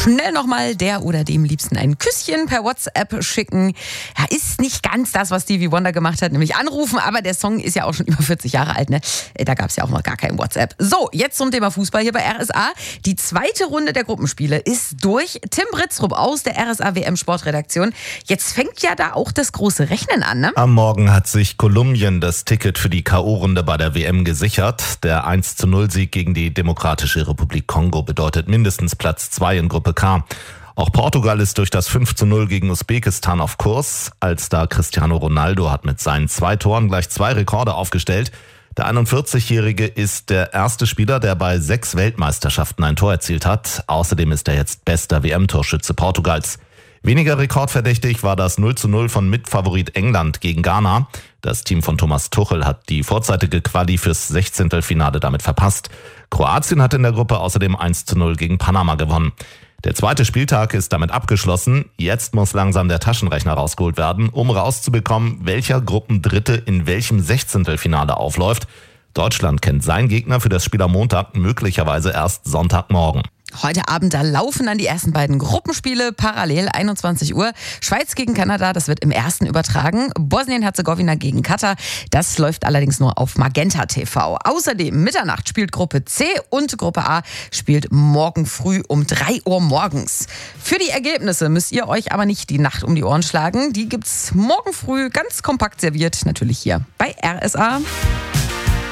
Schnell nochmal der oder dem Liebsten ein Küsschen per WhatsApp schicken. Ja, ist nicht ganz das, was Stevie Wonder gemacht hat, nämlich anrufen, aber der Song ist ja auch schon über 40 Jahre alt, ne? Da gab es ja auch noch gar kein WhatsApp. So, jetzt zum Thema Fußball hier bei RSA. Die zweite Runde der Gruppenspiele ist durch. Tim Britztrup aus der RSA WM Sportredaktion. Jetzt fängt ja da auch das große Rechnen an, ne? Am Morgen hat sich Kolumbien das Ticket für die K.O.-Runde bei der WM gesichert. Der 1:0-Sieg gegen die Demokratische Republik Kongo bedeutet mindestens Platz 2 in Gruppe K. Auch Portugal ist durch das 5:0 gegen Usbekistan auf Kurs. Als-Star Cristiano Ronaldo hat mit seinen 2 Toren gleich 2 Rekorde aufgestellt. Der 41-Jährige ist der erste Spieler, der bei 6 Weltmeisterschaften ein Tor erzielt hat. Außerdem ist er jetzt bester WM-Torschütze Portugals. Weniger rekordverdächtig war das 0:0 von Mitfavorit England gegen Ghana. Das Team von Thomas Tuchel hat die vorzeitige Quali fürs 16. Finale damit verpasst. Kroatien hat in der Gruppe außerdem 1:0 gegen Panama gewonnen. Der zweite Spieltag ist damit abgeschlossen. Jetzt muss langsam der Taschenrechner rausgeholt werden, um rauszubekommen, welcher Gruppendritte in welchem 16. Finale aufläuft. Deutschland kennt seinen Gegner für das Spiel am Montag möglicherweise erst Sonntagmorgen. Heute Abend, da laufen dann die ersten beiden Gruppenspiele parallel, 21 Uhr. Schweiz gegen Kanada, das wird im ersten übertragen. Bosnien-Herzegowina gegen Katar, das läuft allerdings nur auf Magenta TV. Außerdem Mitternacht spielt Gruppe C und Gruppe A spielt morgen früh um 3 Uhr morgens. Für die Ergebnisse müsst ihr euch aber nicht die Nacht um die Ohren schlagen. Die gibt's morgen früh ganz kompakt serviert, natürlich hier bei RSA.